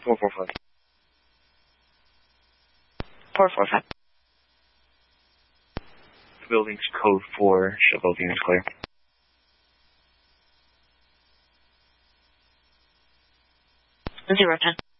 445. 445. The building's code 4. Show building is clear. 010.